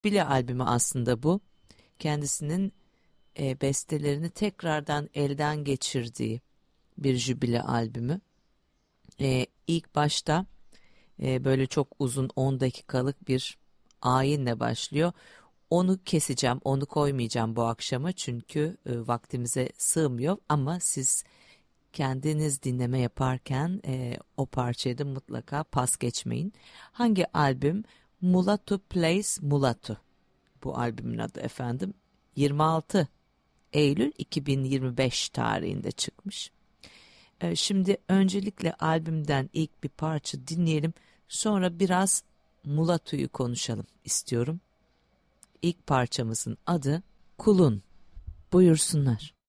jübile albümü aslında bu. Kendisinin bestelerini tekrardan elden geçirdiği bir jübile albümü. İlk başta böyle çok uzun 10 dakikalık bir ayinle başlıyor. Onu keseceğim, onu koymayacağım bu akşama çünkü vaktimize sığmıyor ama siz kendiniz dinleme yaparken o parçayı da mutlaka pas geçmeyin. Hangi albüm? Mulatu Plays Mulatu. Bu albümün adı efendim. 26 Eylül 2025 tarihinde çıkmış. Şimdi öncelikle albümden ilk bir parça dinleyelim. Sonra biraz Mulatu'yu konuşalım istiyorum. İlk parçamızın adı Kulun. Buyursunlar.